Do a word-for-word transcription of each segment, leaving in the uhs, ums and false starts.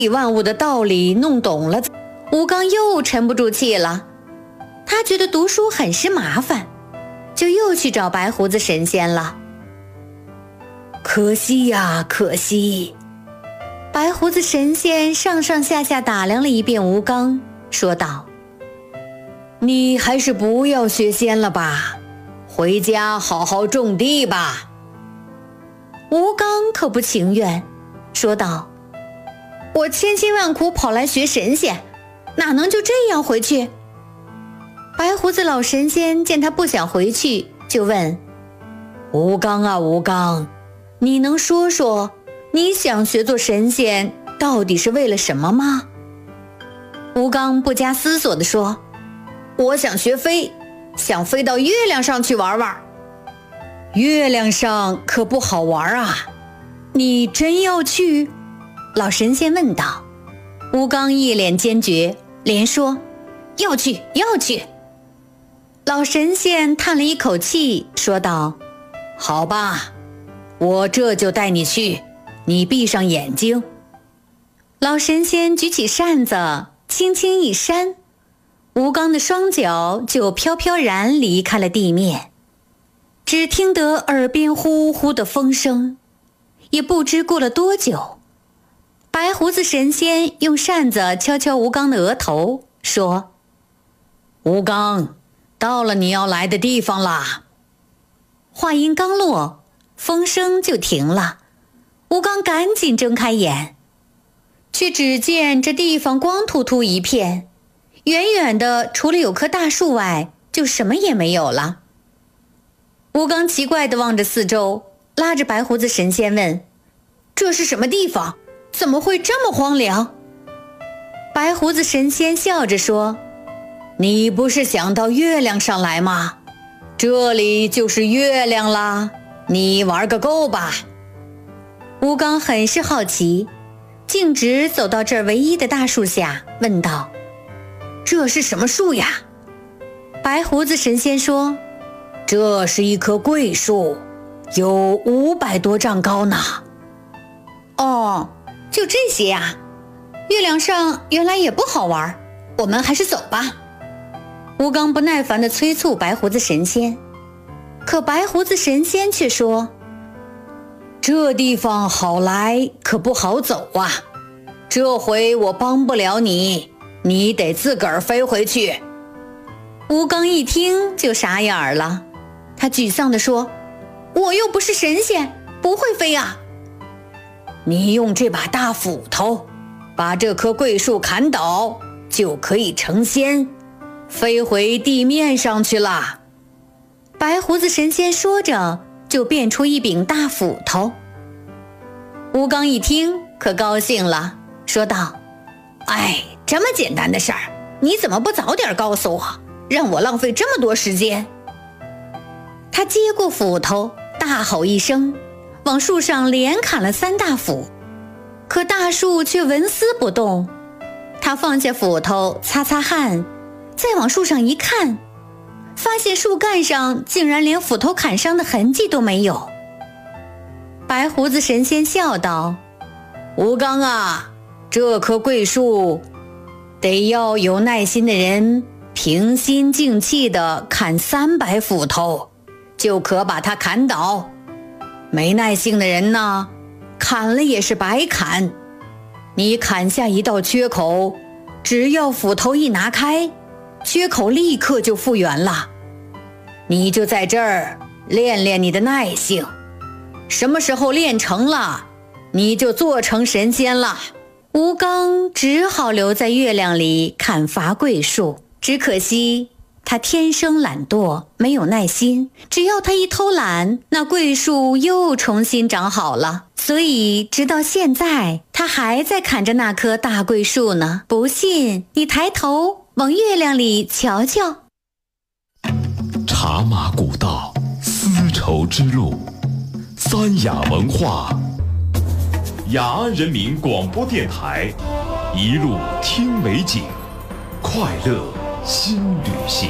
万物的道理弄懂了，吴刚又沉不住气了。他觉得读书很是麻烦，就又去找白胡子神仙了。可惜呀，可惜！白胡子神仙上上下下打量了一遍吴刚，说道：“你还是不要学仙了吧，回家好好种地吧。”吴刚可不情愿，说道：“我千辛万苦跑来学神仙，哪能就这样回去？”白胡子老神仙见他不想回去，就问：“吴刚啊，吴刚，你能说说你想学做神仙到底是为了什么吗？”吴刚不加思索地说：“我想学飞，想飞到月亮上去玩玩。”“月亮上可不好玩啊，你真要去？”老神仙问道。吴刚一脸坚决，连说：“要去，要去。”老神仙叹了一口气，说道：“好吧，我这就带你去，你闭上眼睛。”老神仙举起扇子，轻轻一扇，吴刚的双脚就飘飘然离开了地面。只听得耳边呼呼的风声，也不知过了多久，白胡子神仙用扇子敲敲吴刚的额头，说：“吴刚，到了你要来的地方啦。”话音刚落，风声就停了。吴刚赶紧睁开眼，却只见这地方光秃秃一片，远远的除了有棵大树外，就什么也没有了。吴刚奇怪地望着四周，拉着白胡子神仙问：“这是什么地方？怎么会这么荒凉？”白胡子神仙笑着说：“你不是想到月亮上来吗？这里就是月亮啦，你玩个够吧。”吴刚很是好奇，径直走到这儿唯一的大树下，问道：“这是什么树呀？”白胡子神仙说：“这是一棵桂树，有五百多丈高呢。”“哦，就这些呀？月亮上原来也不好玩，我们还是走吧。”吴刚不耐烦地催促白胡子神仙，可白胡子神仙却说：“这地方好来，可不好走啊，这回我帮不了你，你得自个儿飞回去。”吴刚一听就傻眼了，他沮丧地说：“我又不是神仙，不会飞啊。”“你用这把大斧头把这棵桂树砍倒，就可以成仙，飞回地面上去了。”白胡子神仙说着，就变出一柄大斧头。吴刚一听可高兴了，说道：“哎，这么简单的事儿，你怎么不早点告诉我，让我浪费这么多时间？”他接过斧头，大吼一声，往树上连砍了三大斧，可大树却纹丝不动。他放下斧头，擦擦汗，再往树上一看，发现树干上竟然连斧头砍伤的痕迹都没有。白胡子神仙笑道：“吴刚啊，这棵桂树得要有耐心的人平心静气地砍三百斧头，就可把它砍倒。没耐性的人呢，砍了也是白砍。你砍下一道缺口，只要斧头一拿开，缺口立刻就复原了。你就在这儿练练你的耐性，什么时候练成了，你就做成神仙了。”吴刚只好留在月亮里砍伐桂树，只可惜他天生懒惰，没有耐心，只要他一偷懒，那桂树又重新长好了。所以直到现在，他还在砍着那棵大桂树呢。不信，你抬头往月亮里瞧瞧。 茶马古道，丝绸之路，三雅文化，雅安人民广播电台，一路听美景，快乐新旅行。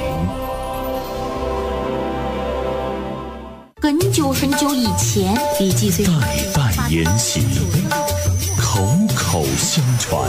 很久很久以前，李继虽代代沿袭，口口口相传。